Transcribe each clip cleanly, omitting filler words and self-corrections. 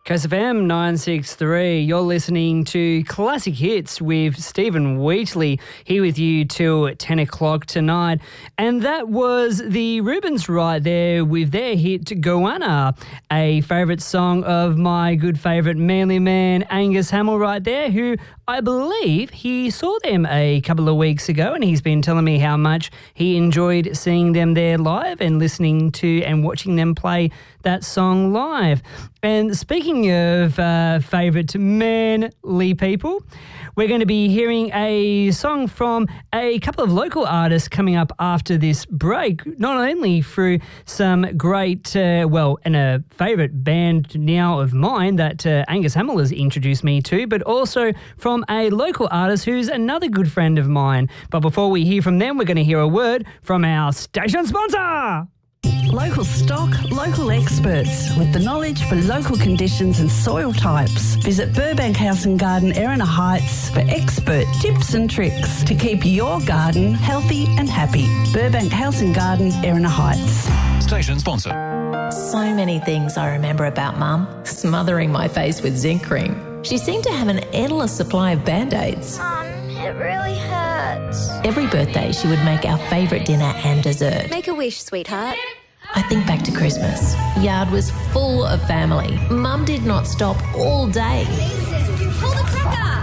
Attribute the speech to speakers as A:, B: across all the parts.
A: Coast FM 963, you're listening to Classic Hits with Stephen Wheatley, here with you till 10 o'clock tonight. And that was the Rubens right there with their hit Goanna, a favourite song of my good favourite Manly man Angus Hamill right there, who I believe he saw them a couple of weeks ago, and he's been telling me how much he enjoyed seeing them there live and listening to and watching them play that song live. And speaking of favourite manly people, we're going to be hearing a song from a couple of local artists coming up after this break, not only through some great, and a favourite band now of mine that Angus Hamill has introduced me to, but also from a local artist who's another good friend of mine. But before we hear from them, we're going to hear a word from our station sponsor.
B: Local stock, local experts with the knowledge for local conditions and soil types. Visit Burbank House and Garden, Erina Heights for expert tips and tricks to keep your garden healthy and happy. Burbank House and Garden, Erina Heights.
C: Station sponsor.
D: So many things I remember about Mum. Smothering my face with zinc cream. She seemed to have an endless supply of Band-Aids.
E: It really hurts.
D: Every birthday she would make our favourite dinner and dessert.
E: Make a wish, sweetheart.
D: I think back to Christmas. Yard was full of family. Mum did not stop all day.
E: Pull the cracker!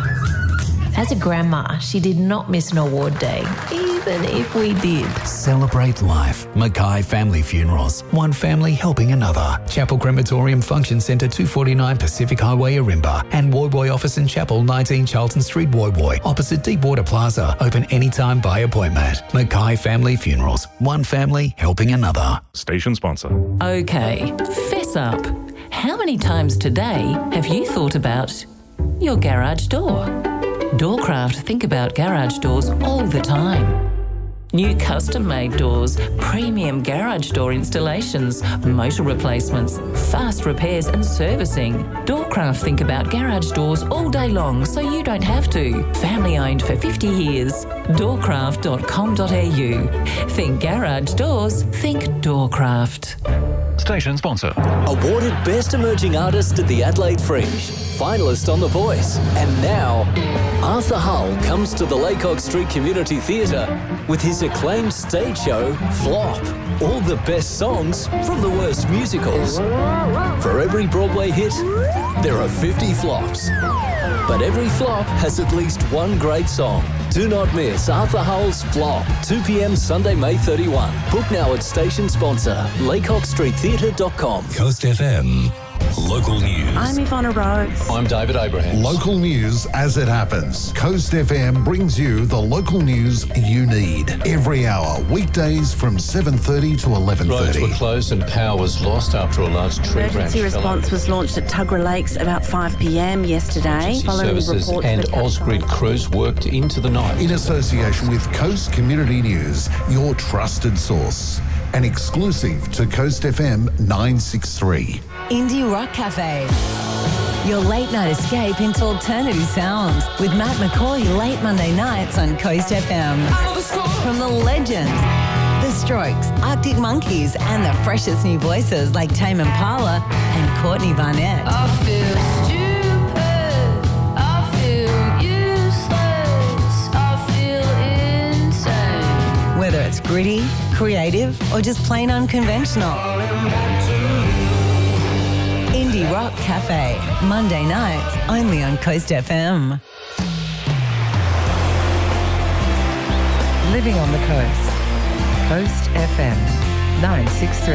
D: As a grandma, she did not miss an award day, even if we did.
C: Celebrate life. Mackay Family Funerals. One family helping another. Chapel Crematorium Function Centre, 249 Pacific Highway, Arimba. And Woy Woy Office and Chapel, 19 Charlton Street, Woy Woy. Opposite Deepwater Plaza. Open anytime by appointment. Mackay Family Funerals. One family helping another.
F: Station sponsor.
G: Okay, fess up. How many times today have you thought about your garage door? Doorcraft think about garage doors all the time. New custom-made doors, premium garage door installations, motor replacements, fast repairs and servicing. Doorcraft think about garage doors all day long so you don't have to. Family owned for 50 years. Doorcraft.com.au. Think garage doors, think Doorcraft.
C: Station sponsor.
H: Awarded Best Emerging Artist at the Adelaide Fringe. Finalist on The Voice. And now, Arthur Hull comes to the Laycock Street Community Theatre with his acclaimed stage show, Flop. All the best songs from the worst musicals. For every Broadway hit, there are 50 flops. But every flop has at least one great song. Do not miss Arthur Hull's Flop, 2 p.m. Sunday, May 31. Book now at station sponsor, laycockstreettheatre.com.
C: Coast FM. Local news.
B: I'm Ivana Rose.
C: I'm David Abraham.
I: Local news as it happens. Coast FM brings you the local news you need every hour, weekdays from 7:30 to 11:30.
J: Roads were closed and power was lost after a large tree branch
B: Emergency response was launched at Tuggerah Lakes about 5 p.m. yesterday. Following
J: services
B: reports
J: and
B: that
J: Ausgrid crews worked into the night.
I: In association with Coast Community News, your trusted source. An exclusive to Coast FM 963.
K: Indie Rock Cafe. Your late night escape into alternative sounds with Matt McCoy late Monday nights on Coast FM. From the legends, The Strokes, Arctic Monkeys, and the freshest new voices like Tame Impala and Courtney Barnett.
L: I feel stupid, I feel useless, I feel insane.
K: Whether it's gritty, creative, or just plain unconventional. Indie Rock Cafe, Monday nights, only on Coast FM.
M: Living on the coast. Coast FM 963.